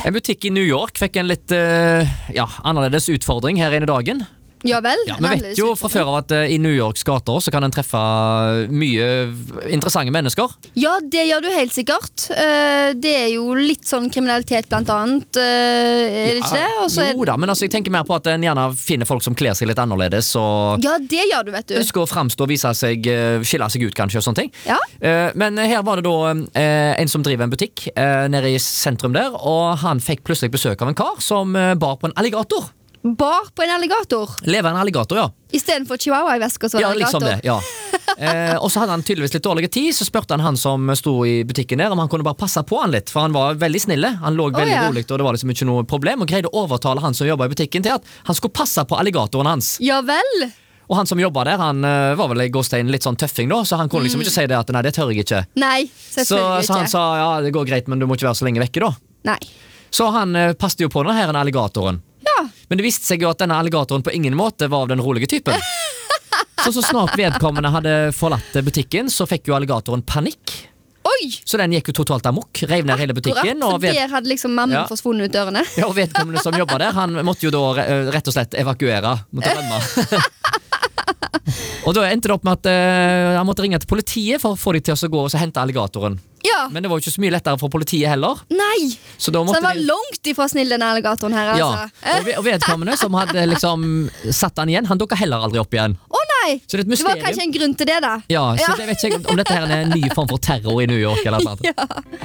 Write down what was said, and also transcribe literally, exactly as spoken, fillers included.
En butikk i New York fikk en litt uh, ja, annerledes utfordring her inne i dagen. Ja vel. Ja, vi vet jo fra før av at uh, i New Yorks gater så kan en treffe mye interessante mennesker. Ja, det gjør du helt sikkert. Uh, det er jo litt sånn kriminalitet blant annet, uh, er det ikke det? Også jo da, men altså, jeg tenker mer på at en gjerne finner folk som kler seg litt annerledes. Og ja, det gjør du, vet du. Ønsker å fremstå og vise seg, uh, skille seg ut kanskje og sånne ting. Ja. Uh, men her var det da uh, en som driver en butikk uh, nede i sentrum der, og han fikk plutselig besøk av en kar som uh, bar på en alligator. Bar på en alligator? Lever en alligator, ja. I stedet for chihuahua i vesk og så ja, alligator? Liksom det, ja. eh, og så hadde han tydeligvis litt dårlig tid. Så spurte han han som stod i butikken der om han kunne bare passe på han litt, for han var veldig snille. Han lå veldig oh, ja. rolig, og det var liksom ikke noe problem. Og greide å overtale han som jobbet i butikken til at han skulle passe på alligatoren hans. Ja vel. Og han som jobbet der, han uh, var vel i gåstein litt sånn tøffing da, så han kunne liksom mm. ikke si det at nei, det tør jeg ikke. Nei, selvfølgelig så, så han ikke. sa ja, det går greit, men du må ikke være så lenge vekke da. Nei. Så han uh, passte jo på denne her alligatoren. Ja. Men det viste seg jo at denne alligatoren på ingen måte var av den rolige typen. Så så snart vedkommende hadde forlatt butikken, så fikk jo alligatoren panikk. Oi! Så den gikk jo totalt amok, rev ned hele butikken. Akkurat, og ved... der hadde liksom mammen ja. forsvunnet ut dørene. Ja, og vedkommende som jobbet der, han måtte jo da rett og slett evakuere. Måtte rømme. Og da endte det opp med at uh, han måtte ringe til politiet for å få de til å gå og hente alligatoren. Ja. Men det var jo ikke så mye lettere for politiet heller. Nei, så, da så det var de... langt ifra snill den alligatoren her altså. Ja, og, ved, og vedkommende som hadde liksom satt han igjen, han dukket heller aldri opp igjen. Å nei, så det, det var kanskje en grunn til det da. Ja, så ja. jeg vet ikke om dette her er en ny form for terror i New York eller noe sånt. Ja.